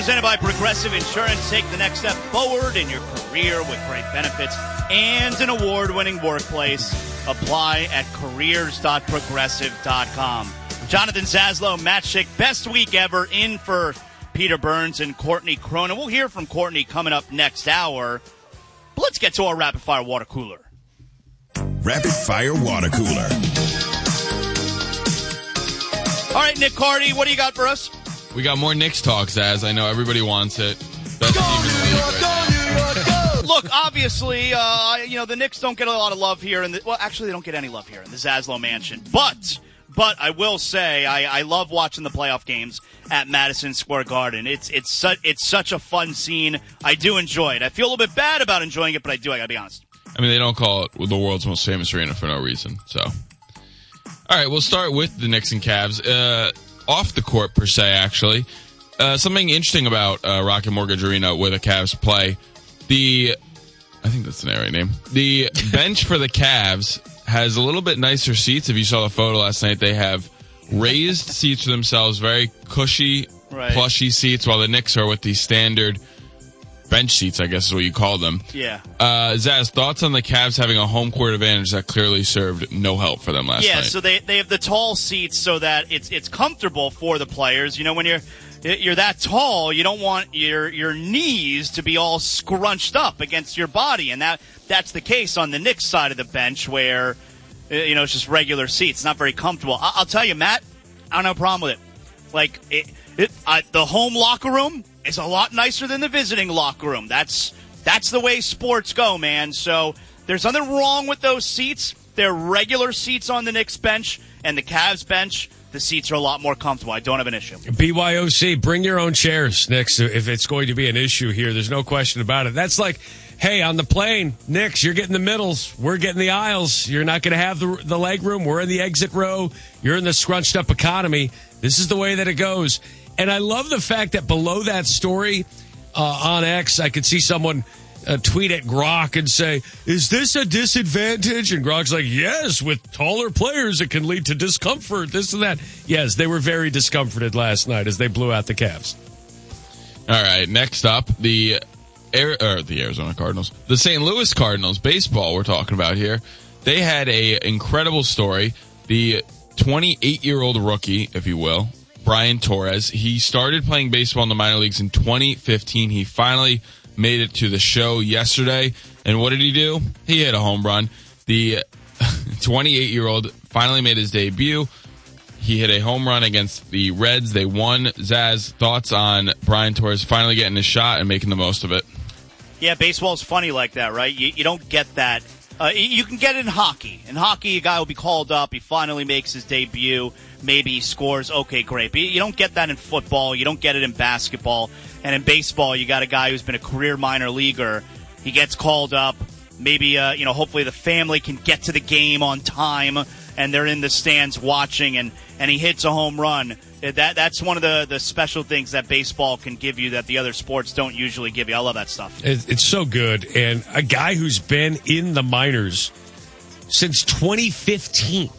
Presented by Progressive Insurance. Take the next step forward in your career with great benefits and an award-winning workplace. Apply at careers.progressive.com. Jonathan Zaslow, Matchstick, best week ever in for Peter Burns and Courtney Cronin. We'll hear from Courtney coming up next hour. But let's get to our rapid-fire water cooler. Rapid-fire water cooler. All right, Nick Cardy, what do you got for us? We got more Knicks talk, Zaz. I know everybody wants it. Best team in the league right now. Look, obviously, the Knicks don't get a lot of love here. Actually, they don't get any love here in the Zaslow Mansion. But I will say I love watching the playoff games at Madison Square Garden. It's such a fun scene. I do enjoy it. I feel a little bit bad about enjoying it, but I do. I got to be honest. I mean, they don't call it the world's most famous arena for no reason. So, all right, we'll start with the Knicks and Cavs. Off the court, per se, actually. Something interesting about Rocket Mortgage Arena where the Cavs play. I think that's the right name. The bench for the Cavs has a little bit nicer seats. If you saw the photo last night, they have raised seats for themselves, very cushy, plushy seats, while the Knicks are with the standard bench seats, I guess is what you call them. Yeah. Zaz, thoughts on the Cavs having a home court advantage that clearly served no help for them last night? Yeah, so they have the tall seats so that it's comfortable for the players. You know, when you're that tall, you don't want your knees to be all scrunched up against your body, and that's the case on the Knicks side of the bench where it's just regular seats, not very comfortable. I'll tell you, Matt, I don't have a problem with it. Like the home locker room is a lot nicer than the visiting locker room. That's the way sports go, man. So there's nothing wrong with those seats. They're regular seats on the Knicks bench and the Cavs bench. The seats are a lot more comfortable. I don't have an issue. BYOC, bring your own chairs, Knicks, if it's going to be an issue here. There's no question about it. That's like, hey, on the plane, Knicks, you're getting the middles. We're getting the aisles. You're not going to have the leg room. We're in the exit row. You're in the scrunched up economy. This is the way that it goes. And I love the fact that below that story on X, I could see someone tweet at Grok and say, is this a disadvantage? And Grok's like, yes, with taller players, it can lead to discomfort, this and that. Yes, they were very discomforted last night as they blew out the Cavs. All right, next up, the Arizona Cardinals. The St. Louis Cardinals, baseball we're talking about here. They had a incredible story. The 28-year-old rookie, if you will, Brian Torres, he started playing baseball in the minor leagues in 2015. He finally made it to the show yesterday. And what did he do? He hit a home run. The 28-year-old finally made his debut. He hit a home run against the Reds. They won. Zaz, thoughts on Brian Torres finally getting his shot and making the most of it? Yeah, baseball's funny like that, right? You don't get that. You can get it in hockey. In hockey, a guy will be called up. He finally makes his debut. Maybe he scores. Okay, great. But you don't get that in football. You don't get it in basketball. And in baseball, you got a guy who's been a career minor leaguer. He gets called up. Maybe, hopefully the family can get to the game on time, and they're in the stands watching, and he hits a home run. That's one of the special things that baseball can give you that the other sports don't usually give you. I love that stuff. It's so good. And a guy who's been in the minors since 2015.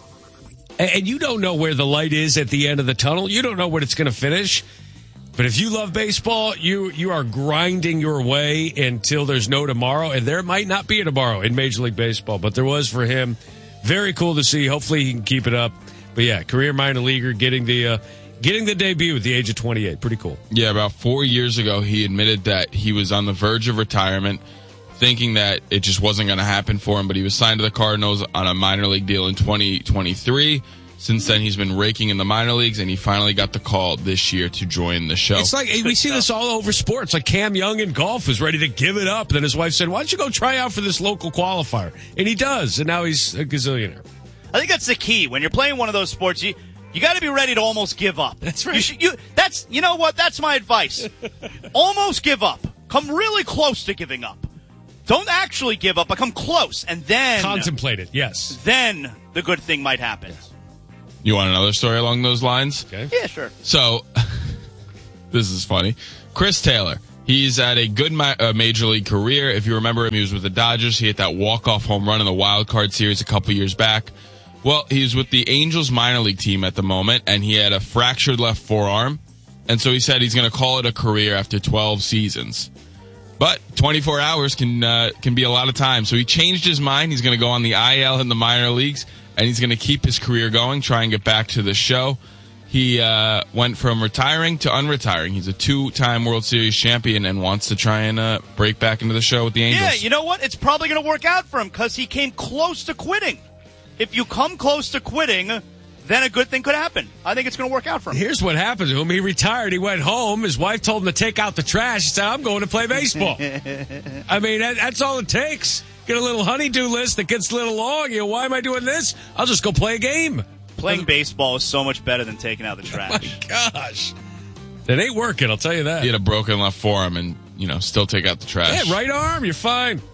And you don't know where the light is at the end of the tunnel. You don't know when it's going to finish. But if you love baseball, you are grinding your way until there's no tomorrow. And there might not be a tomorrow in Major League Baseball, but there was for him. Very cool to see. Hopefully he can keep it up. But yeah, career minor leaguer getting the debut at the age of 28. Pretty cool. Yeah, about 4 years ago, he admitted that he was on the verge of retirement, thinking that it just wasn't going to happen for him. But he was signed to the Cardinals on a minor league deal in 2023. Since then, he's been raking in the minor leagues, and he finally got the call this year to join the show. It's like we see this all over sports. Like Cam Young in golf was ready to give it up. Then his wife said, why don't you go try out for this local qualifier? And he does, and now he's a gazillionaire. I think that's the key. When you're playing one of those sports, you got to be ready to almost give up. That's right. You know what? That's my advice. Almost give up. Come really close to giving up. Don't actually give up, but come close, and then contemplate it. Yes. Then the good thing might happen. Yes. You want another story along those lines? Okay. Yeah, sure. So, this is funny. Chris Taylor, he's at a good major league career. If you remember him, he was with the Dodgers. He hit that walk-off home run in the Wild Card Series a couple years back. Well, he's with the Angels minor league team at the moment, and he had a fractured left forearm. and so he said he's going to call it a career after 12 seasons. But 24 hours can be a lot of time. So he changed his mind. He's going to go on the IL in the minor leagues, and he's going to keep his career going, try and get back to the show. He went from retiring to unretiring. He's a 2-time World Series champion and wants to try and break back into the show with the Angels. Yeah, you know what? It's probably going to work out for him because he came close to quitting. If you come close to quitting, then a good thing could happen. I think it's going to work out for him. Here's what happened to him. He retired. He went home. His wife told him to take out the trash. He said, I'm going to play baseball. I mean, that's all it takes. Get a little honey-do list that gets a little long. You know, why am I doing this? I'll just go play a game. Playing baseball is so much better than taking out the trash. Oh my gosh. It ain't working, I'll tell you that. He had a broken left forearm and, still take out the trash. Yeah, right arm, you're fine.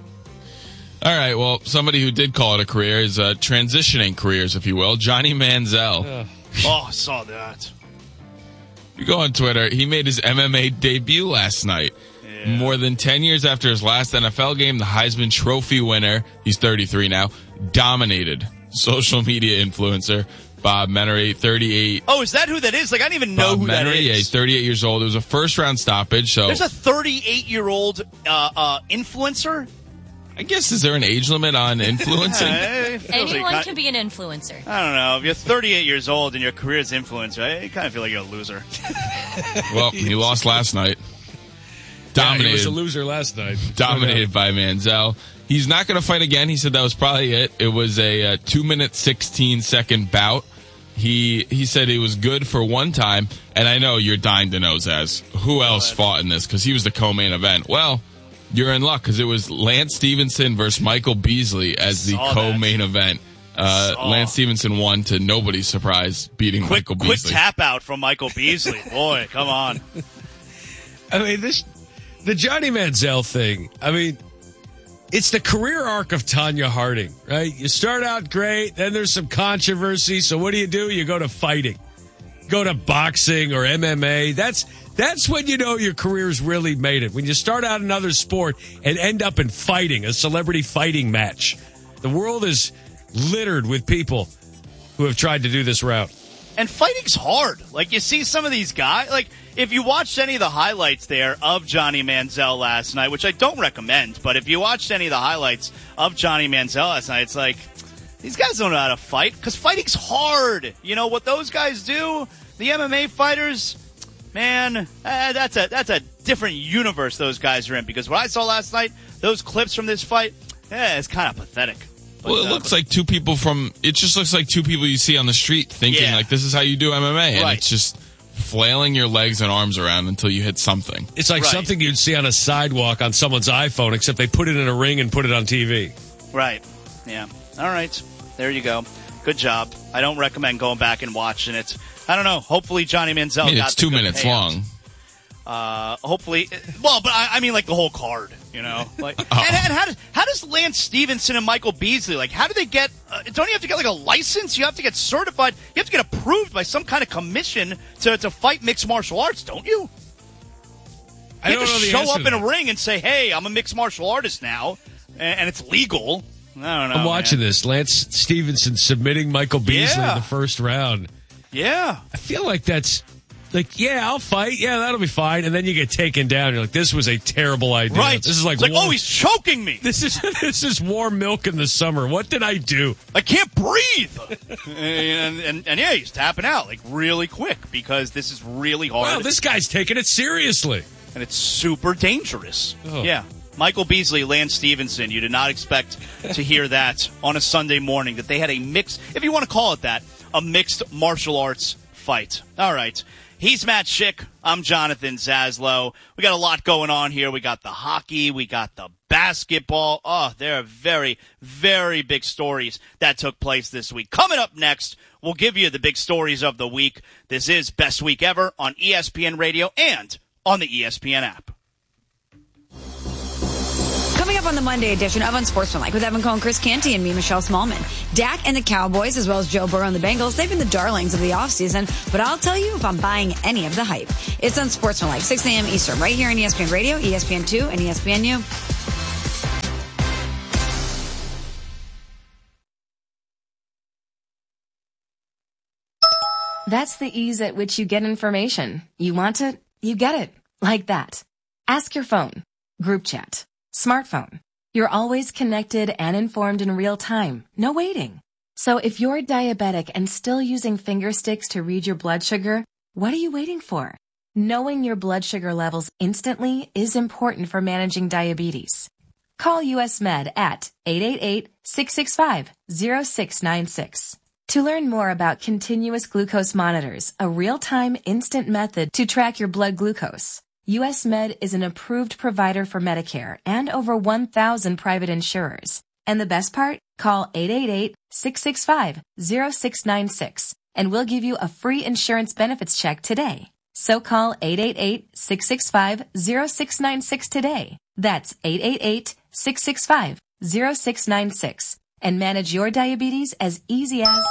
All right, well, somebody who did call it a career is transitioning careers, if you will, Johnny Manziel. Oh, I saw that. You go on Twitter, he made his MMA debut last night. Yeah. More than 10 years after his last NFL game, the Heisman Trophy winner, he's 33 now, dominated social media influencer Bob Menery, 38. Oh, is that who that is? Like, I didn't even know who that is. Yeah, he's 38 years old. It was a first-round stoppage. So there's a 38-year-old influencer? I guess, is there an age limit on influencing? Anyone can be an influencer. I don't know. If you're 38 years old and your career is influencer, I kind of feel like you're a loser. Well, he lost last night. Dominated. Yeah, he was a loser last night. Dominated by Manziel. He's not going to fight again. He said that was probably it. It was a 2-minute, 16-second bout. He said it was good for one time. And I know you're dying to know, Zaz, who else fought in this? Because he was the co-main event. Well, you're in luck because it was Lance Stevenson versus Michael Beasley as the co-main event. Lance Stevenson won to nobody's surprise, beating Michael Beasley. Quick tap out from Michael Beasley. Boy, come on. I mean, the Johnny Manziel thing, I mean, it's the career arc of Tanya Harding, right? You start out great, then there's some controversy. So what do? You go to fighting. Go to boxing or MMA. That's when you know your career's really made it. When you start out another sport and end up in fighting, a celebrity fighting match. The world is littered with people who have tried to do this route. And fighting's hard. Like, you see some of these guys, like, if you watched any of the highlights there of Johnny Manziel last night, which I don't recommend, but if you watched any of the highlights of Johnny Manziel last night, it's like, these guys don't know how to fight, because fighting's hard. You know, what those guys do, the MMA fighters, man, that's a different universe those guys are in, because what I saw last night, those clips from this fight, it's kind of pathetic. Well, it looks like two people it just looks like two people you see on the street thinking, like, this is how you do MMA. And it's just flailing your legs and arms around until you hit something. It's like something you'd see on a sidewalk on someone's iPhone, except they put it in a ring and put it on TV. Right. Yeah. All right. There you go. Good job. I don't recommend going back and watching it. I don't know. Hopefully Johnny Manziel got it's 2 minutes long. Hopefully. Well, but I mean, like, the whole card, you know? Like, and how does Lance Stevenson and Michael Beasley, like, how do they get, don't you have to get, like, a license? You have to get certified. You have to get approved by some kind of commission to fight mixed martial arts, don't you? You have to show up in a ring and say, hey, I'm a mixed martial artist now, and it's legal. I don't know. I'm watching this. Lance Stevenson submitting Michael Beasley in the first round. Yeah. I feel like that's... Like, yeah, I'll fight. Yeah, that'll be fine. And then you get taken down. You're like, this was a terrible idea. Right. This is like, oh, he's choking me. This is warm milk in the summer. What did I do? I can't breathe. and yeah, he's tapping out like really quick because this is really hard. Wow, this guy's taking it seriously. And it's super dangerous. Oh. Yeah. Michael Beasley, Lance Stevenson, you did not expect to hear that on a Sunday morning, that they had a mixed, if you want to call it that, a mixed martial arts fight. All right. He's Matt Schick. I'm Jonathan Zaslow. We got a lot going on here. We got the hockey. We got the basketball. Oh, there are very, very big stories that took place this week. Coming up next, we'll give you the big stories of the week. This is Best Week Ever on ESPN Radio and on the ESPN app. Coming up on the Monday edition of Unsportsmanlike with Evan Cohen, Chris Canty, and me, Michelle Smallman. Dak and the Cowboys, as well as Joe Burrow and the Bengals, they've been the darlings of the offseason, but I'll tell you if I'm buying any of the hype. It's Unsportsmanlike, 6 a.m. Eastern, right here on ESPN Radio, ESPN2, and ESPNU. That's the ease at which you get information. You want it, you get it. Like that. Ask your phone. Group chat. Smartphone. You're always connected and informed in real time. No waiting. So if you're diabetic and still using finger sticks to read your blood sugar, what are you waiting for? Knowing your blood sugar levels instantly is important for managing diabetes. Call US Med at 888-665-0696. To learn more about continuous glucose monitors, a real-time instant method to track your blood glucose. US Med is an approved provider for Medicare and over 1,000 private insurers. And the best part? Call 888-665-0696 and we'll give you a free insurance benefits check today. So call 888-665-0696 today. That's 888-665-0696 and manage your diabetes as easy as...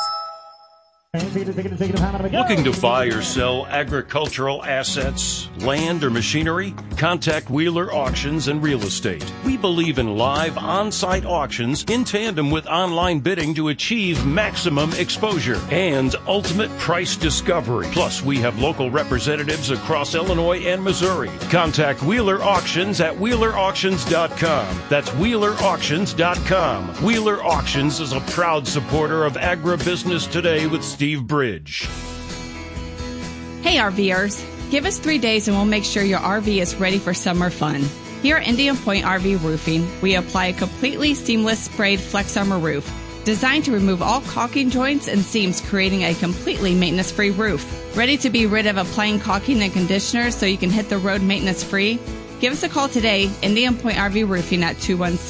Looking to buy or sell agricultural assets, land, or machinery? Contact Wheeler Auctions and Real Estate. We believe in live on-site auctions in tandem with online bidding to achieve maximum exposure and ultimate price discovery. Plus, we have local representatives across Illinois and Missouri. Contact Wheeler Auctions at WheelerAuctions.com. That's WheelerAuctions.com. Wheeler Auctions is a proud supporter of Agribusiness Today with Steve Bridge. Hey RVers, give us 3 days and we'll make sure your RV is ready for summer fun. Here at Indian Point RV Roofing, we apply a completely seamless sprayed Flex Armor roof designed to remove all caulking joints and seams, creating a completely maintenance-free roof. Ready to be rid of applying caulking and conditioner so you can hit the road maintenance-free? Give us a call today, Indian Point RV Roofing at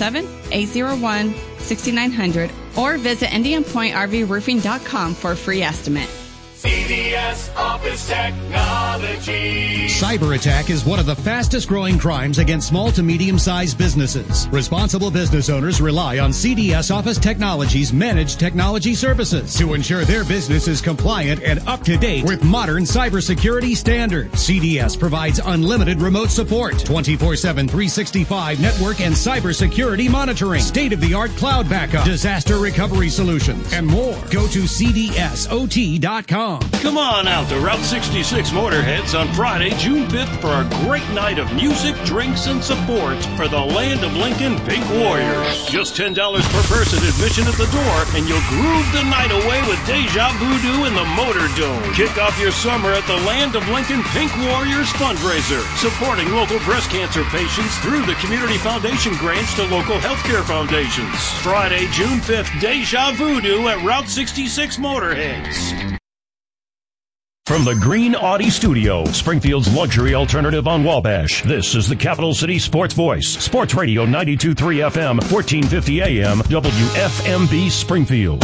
217-801-6900 or visit IndianPointRVRoofing.com for a free estimate. CDS Office Technology. Cyber attack is one of the fastest growing crimes against small to medium-sized businesses. Responsible business owners rely on CDS Office Technology's managed technology services to ensure their business is compliant and up to date with modern cybersecurity standards. CDS provides unlimited remote support, 24/7, 365 network and cybersecurity monitoring, state-of-the-art cloud backup, disaster recovery solutions, and more. Go to CDSOT.com. Come on out to Route 66 Motorheads on Friday, June 5th for a great night of music, drinks, and support for the Land of Lincoln Pink Warriors. Just $10 per person admission at the door, and you'll groove the night away with Deja Voodoo in the Motor Dome. Kick off your summer at the Land of Lincoln Pink Warriors fundraiser, supporting local breast cancer patients through the Community Foundation grants to local healthcare foundations. Friday, June 5th, Deja Voodoo at Route 66 Motorheads. From the Green Audi Studio, Springfield's luxury alternative on Wabash, this is the Capital City Sports Voice, Sports Radio 92.3 FM, 1450 AM, WFMB Springfield.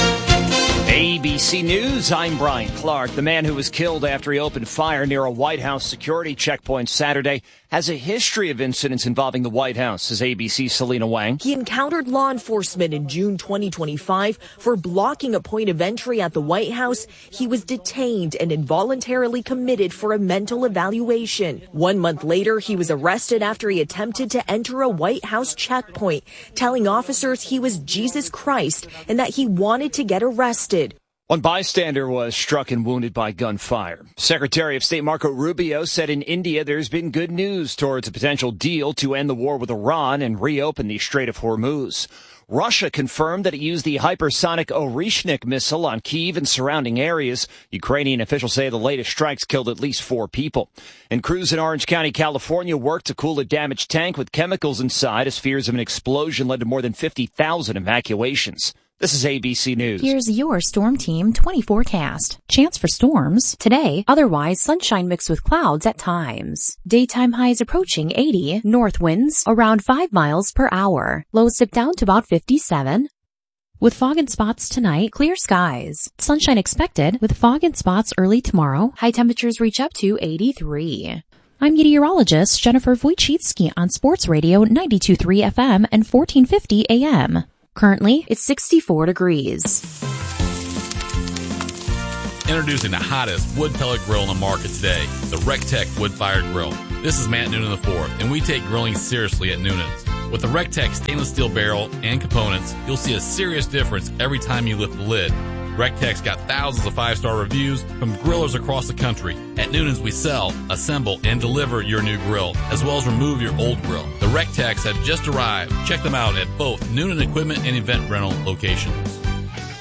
ABC News, I'm Brian Clark. The man who was killed after he opened fire near a White House security checkpoint Saturday has a history of incidents involving the White House, says ABC's Selena Wang. He encountered law enforcement in June 2025 for blocking a point of entry at the White House. He was detained and involuntarily committed for a mental evaluation. 1 month later, he was arrested after he attempted to enter a White House checkpoint, telling officers he was Jesus Christ and that he wanted to get arrested. One bystander was struck and wounded by gunfire. Secretary of State Marco Rubio said in India there's been good news towards a potential deal to end the war with Iran and reopen the Strait of Hormuz. Russia confirmed that it used the hypersonic Orishnik missile on Kyiv and surrounding areas. Ukrainian officials say the latest strikes killed at least 4 people. And crews in Orange County, California worked to cool a damaged tank with chemicals inside as fears of an explosion led to more than 50,000 evacuations. This is ABC News. Here's your Storm Team 20 forecast. Chance for storms today, otherwise sunshine mixed with clouds at times. Daytime highs approaching 80, north winds around 5 miles per hour. Lows dip down to about 57. With fog and spots tonight, clear skies. Sunshine expected with fog and spots early tomorrow. High temperatures reach up to 83. I'm meteorologist Jennifer Wojcicki on Sports Radio 92.3 FM and 1450 AM. Currently, it's 64 degrees. Introducing the hottest wood pellet grill on the market today, the RecTech Wood-Fired Grill. This is Matt Noonan IV, and we take grilling seriously at Noonan's. With the RecTech stainless steel barrel and components, you'll see a serious difference every time you lift the lid. Rectech's got thousands of 5-star reviews from grillers across the country. At Noonan's, we sell, assemble, and deliver your new grill, as well as remove your old grill. The Rectechs have just arrived. Check them out at both Noonan Equipment and Event Rental locations.